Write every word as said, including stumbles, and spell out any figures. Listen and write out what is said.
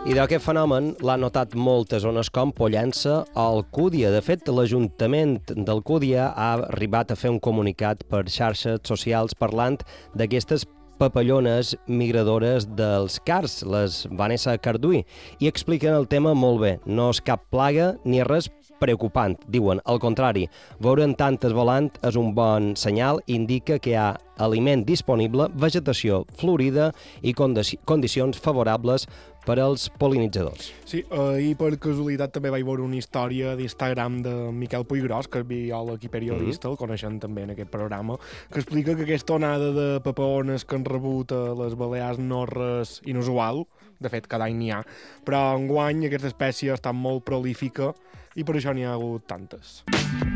I d'aquest fenomen l'han notat moltes zones com Pollença o Alcúdia. De fet, l'Ajuntament d'Alcúdia ha arribat a fer un comunicat per xarxes socials parlant d'aquestes papallones migradores dels cars, les Vanessa Cardui, i expliquen el tema molt bé. No és cap plaga ni res preocupant, diuen. Al contrari, veure'n tantes volant és un bon senyal, indica que hi ha aliment disponible, vegetació florida i condi- condicions favorables per als pol·linitzadors. Sí, eh, i per casualitat també vaig veure una història d'Instagram de Miquel Puiggròs, que és biòleg i periodista, mm. el coneixen també en aquest programa, que explica que aquesta onada de papaones que han rebut a les Balears no és res inusual, de fet cada any n'hi ha, però enguany aquesta espècie està molt prolífica i per això n'hi ha hagut tantes.